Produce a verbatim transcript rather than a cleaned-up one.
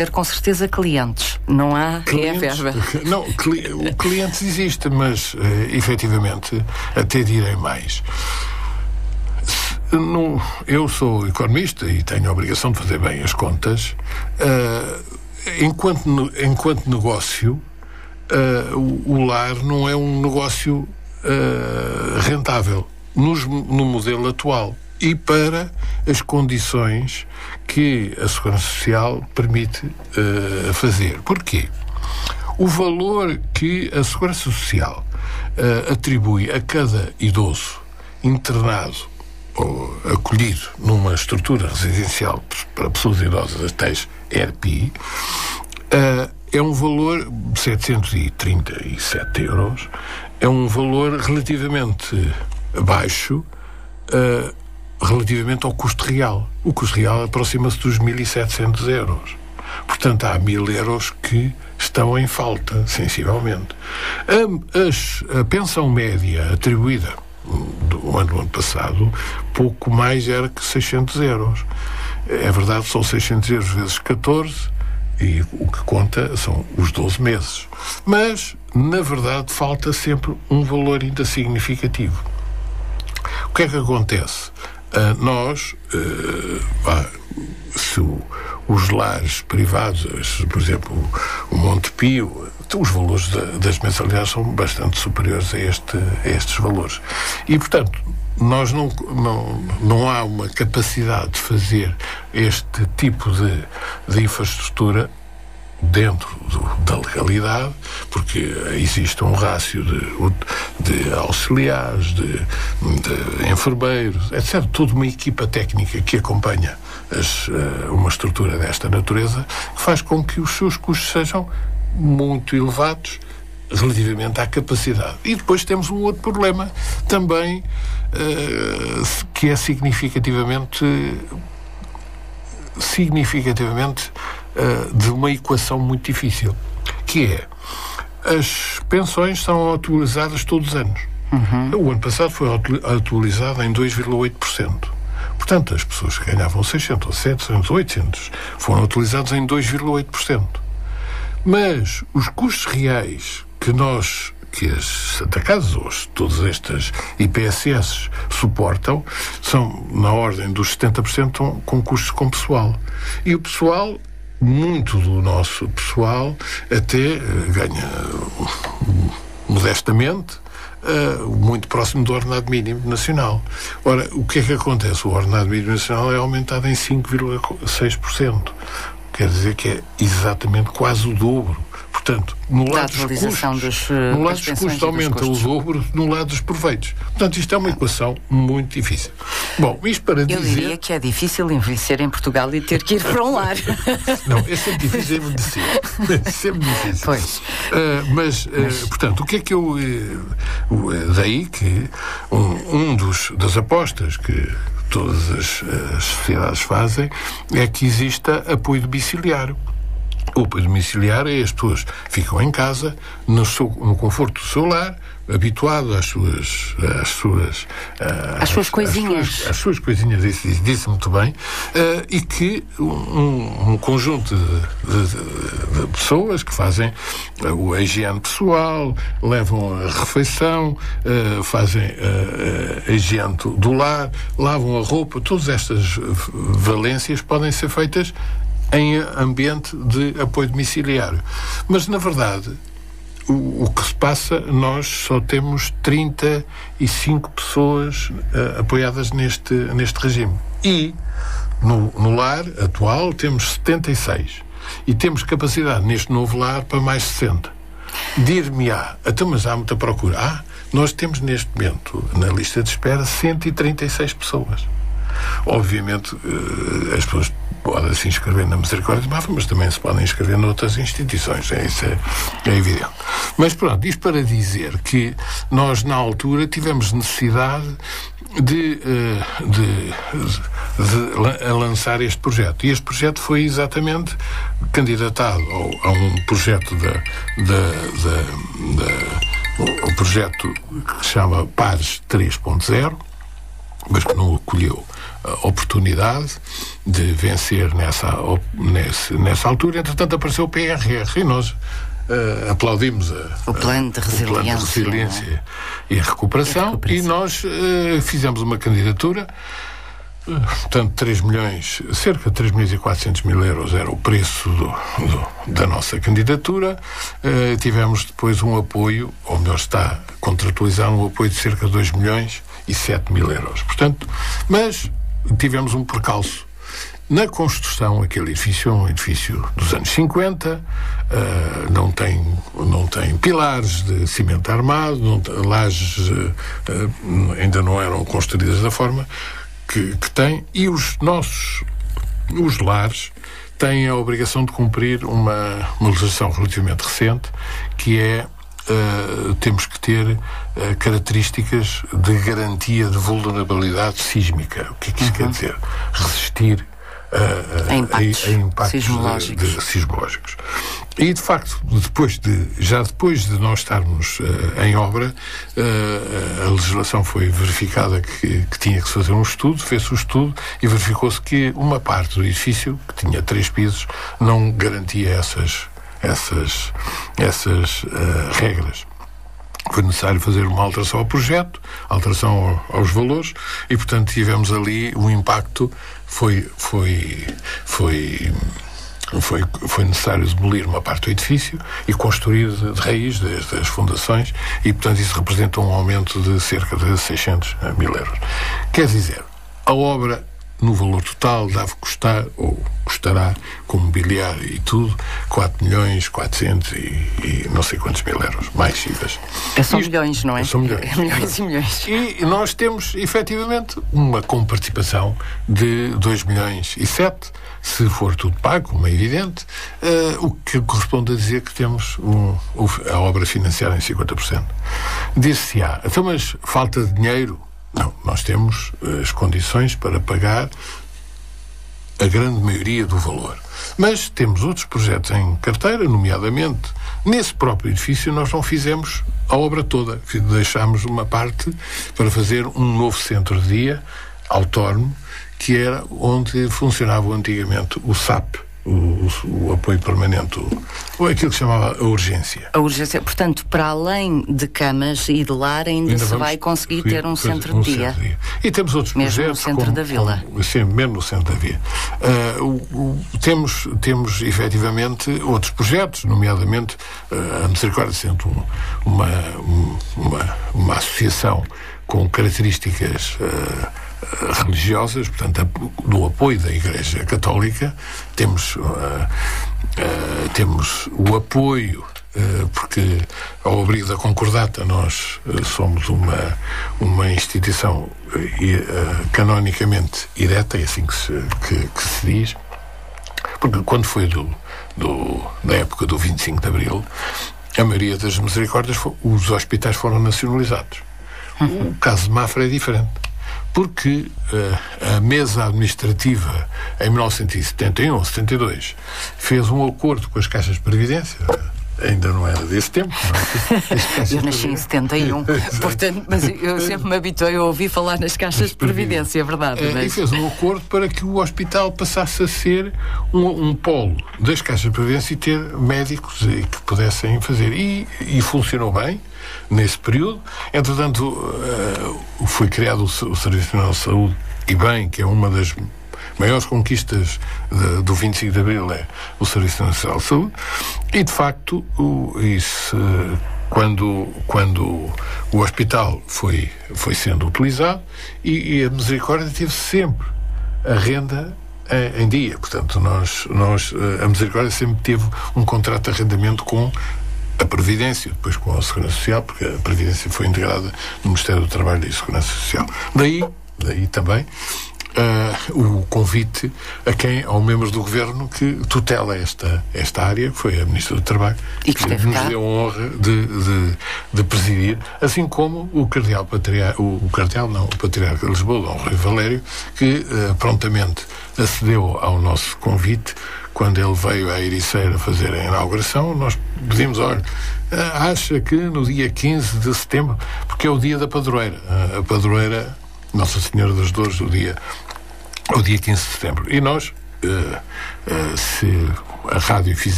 com certeza clientes, não há clientes, é a verba. Não, o clientes existe, mas uh, efetivamente até direi mais. Se, não, eu sou economista e tenho a obrigação de fazer bem as contas. Uh, enquanto, enquanto negócio, uh, o, o lar não é um negócio uh, rentável nos, no modelo atual e para as condições que a Segurança Social permite uh, fazer. Porquê? O valor que a Segurança Social uh, atribui a cada idoso internado ou acolhido numa estrutura residencial para pessoas idosas, as tais E R P I, uh, é um valor de setecentos e trinta e sete euros. É um valor relativamente baixo uh, relativamente ao custo real. O custo real aproxima-se dos mil e setecentos euros. Portanto, há mil euros que estão em falta, sensivelmente. A, as, a pensão média atribuída do ano, do ano passado, pouco mais era que seiscentos euros. É verdade, são seiscentos euros vezes catorze, e o que conta são os doze meses. Mas, na verdade, falta sempre um valor ainda significativo. O que é que acontece? Uh, nós, uh, ah, se o, os lares privados, por exemplo, o Montepio, os valores da, das mensalidades são bastante superiores a, este, a estes valores. E, portanto, nós não, não, não há uma capacidade de fazer este tipo de, de infraestrutura dentro do, da legalidade, porque existe um rácio de, de auxiliares, de, de enfermeiros, etcétera. Toda uma equipa técnica que acompanha as, uma estrutura desta natureza, que faz com que os seus custos sejam muito elevados relativamente à capacidade. E depois temos um outro problema também, uh, que é significativamente significativamente uh, de uma equação muito difícil, que é: as pensões são atualizadas todos os anos. Uhum. O ano passado foi atualizado em dois vírgula oito por cento. Portanto, as pessoas que ganhavam seiscentos, setecentos, oitocentos foram atualizados em dois vírgula oito por cento. Mas os custos reais que nós, que as Santa Casas, ou todas estas I P S S suportam, são na ordem dos setenta por cento com custos com pessoal. E o pessoal, muito do nosso pessoal, até uh, ganha uh, modestamente, uh, muito próximo do ordenado mínimo nacional. Ora, o que é que acontece? O ordenado mínimo nacional é aumentado em cinco vírgula seis por cento. Quer dizer que é exatamente quase o dobro. Portanto, no lado dos custos, dos, no lado dos custos aumenta o dobro, no lado dos proveitos. Portanto, isto é uma equação muito difícil. Bom, isto para dizer... Eu diria que é difícil envelhecer em Portugal e ter que ir para um lar. Não, é sempre difícil envelhecer. É sempre difícil. Pois. Uh, mas, uh, mas, portanto, o que é que eu... Uh, daí que um, um dos, das apostas que todas as, as sociedades fazem é que exista apoio domiciliário. O apoio domiciliário é as pessoas ficam em casa, no, seu, no conforto do seu lar, habituado às suas às suas às suas coisinhas às suas, às suas coisinhas, disse, disse, disse muito bem, uh, e que um, um conjunto de, de, de pessoas que fazem uh, a higiene pessoal, levam a refeição, uh, fazem uh, a higiene do lar, lavam a roupa, todas estas valências podem ser feitas em ambiente de apoio domiciliário. Mas, na verdade, o, o que se passa, nós só temos trinta e cinco pessoas uh, apoiadas neste, neste regime. E, no, no lar atual, temos setenta e seis. E temos capacidade, neste novo lar, para mais sessenta. Dir-me-á, até mas há muita procura. Ah, nós temos, neste momento, na lista de espera, cento e trinta e seis pessoas. Obviamente, uh, as pessoas podem se inscrever na Misericórdia de Mafra, mas também se podem inscrever noutras instituições, é, isso é, é evidente. Mas pronto, isto para dizer que nós, na altura, tivemos necessidade de, uh, de, de, de a lançar este projeto. E este projeto foi exatamente candidatado ao, a um projeto da, da, da, da um projeto que se chama Pares três ponto zero, mas que não acolheu oportunidade de vencer nessa, nessa, nessa altura. Entretanto, apareceu o P R R e nós uh, aplaudimos a, o plano de resiliência, o plano de resiliência e, recuperação, e recuperação e nós uh, fizemos uma candidatura. Portanto, três milhões, cerca de três milhões e quatrocentos mil euros era o preço do, do, da nossa candidatura. Uh, tivemos depois um apoio, ou melhor está contratualizado, um apoio de cerca de dois milhões e sete mil euros. Portanto, mas tivemos um percalço na construção. Aquele edifício é um edifício dos anos cinquenta, uh, não, tem, não tem pilares de cimento armado, não tem, lajes uh, uh, ainda não eram construídas da forma Que, que tem, e os nossos os lares têm a obrigação de cumprir uma, uma legislação relativamente recente, que é uh, temos que ter uh, características de garantia de vulnerabilidade sísmica. O que é que isso uhum. quer dizer? Resistir Uh, a impactos, a, a impactos sismológicos. De, de sismológicos. E, de facto, depois de, já depois de nós estarmos uh, em obra, uh, a legislação foi verificada que, que tinha que se fazer um estudo, fez-se o estudo e verificou-se que uma parte do edifício, que tinha três pisos, não garantia essas, essas, essas uh, regras. Foi necessário fazer uma alteração ao projeto, alteração aos valores, e, portanto, tivemos ali um impacto. Foi, foi, foi, foi, foi necessário demolir uma parte do edifício e construir de, de raiz, desde as fundações, e, portanto, isso representa um aumento de cerca de seiscentos mil euros. Quer dizer, a obra, no valor total, deve custar, ou custará, com mobiliário e tudo, quatro milhões quatrocentos e, e não sei quantos mil euros, mais cifras. É só Isto, milhões, não é? São milhões. É milhões e milhões. E nós temos, efetivamente, uma comparticipação de dois milhões e sete, se for tudo pago, como é evidente, uh, o que corresponde a dizer que temos um, a obra financiada em cinquenta por cento. Dir-se-á, então, mas falta de dinheiro? Não, nós temos as condições para pagar a grande maioria do valor. Mas temos outros projetos em carteira, nomeadamente, nesse próprio edifício nós não fizemos a obra toda. Deixámos uma parte para fazer um novo centro de dia autónomo, que era onde funcionava antigamente o S A P, O, o, o apoio permanente, o, ou aquilo que se chamava a urgência. A urgência, portanto, para além de camas e de lar, ainda, ainda se vai conseguir ter um centro um de dia. Centro de dia. E temos outros mesmo projetos. No centro como, da vila. Como, sim, mesmo no centro da vila. Uh, o, o, temos, temos, efetivamente, outros projetos, nomeadamente uh, a Misericórdia, sendo um, uma, uma, uma associação com características Uh, religiosas, portanto, no apoio da Igreja Católica, temos, uh, uh, temos o apoio, uh, porque ao abrigo da Concordata nós uh, somos uma, uma instituição uh, uh, canonicamente ereta, é assim que se, que, que se diz, porque quando foi do, do, da época do vinte e cinco de Abril, a maioria das misericórdias, os hospitais foram nacionalizados. Uhum. O caso de Mafra é diferente, porque uh, a mesa administrativa, em mil novecentos e setenta e um, setenta e dois, fez um acordo com as caixas de previdência. Ainda não era desse tempo. Não. Eu nasci em setenta e um, portanto, mas eu sempre me habituei a ouvir falar nas caixas de previdência, é verdade. Uh, mas... E fez um acordo para que o hospital passasse a ser um, um polo das caixas de previdência e ter médicos e que pudessem fazer. E, e funcionou bem nesse período. Entretanto, uh, foi criado o, o Serviço Nacional de Saúde, e bem, que é uma das maiores conquistas de, do vinte e cinco de Abril, é o Serviço Nacional de Saúde, e de facto o, isso, quando, quando o hospital foi, foi sendo utilizado, e, e a Misericórdia teve sempre a renda em, em dia. Portanto, nós, nós, a Misericórdia sempre teve um contrato de arrendamento com a Previdência, depois com a Segurança Social, porque a Previdência foi integrada no Ministério do Trabalho e Segurança Social. Daí, daí também Uh, o convite a quem, aos membros do Governo que tutela esta, esta área, que foi a Ministra do Trabalho, e que, que nos cá. deu a honra de, de, de presidir, assim como o Cardeal Patriarca, o, o Cardeal não, o Patriarca de Lisboa, Dom Rui Valério, que uh, prontamente acedeu ao nosso convite. Quando ele veio à Ericeira fazer a inauguração, nós pedimos, olha, acha que no dia quinze de setembro, porque é o dia da padroeira, a padroeira Nossa Senhora das Dores, o dia ao dia quinze de setembro. E nós, uh, uh, se a rádio fizer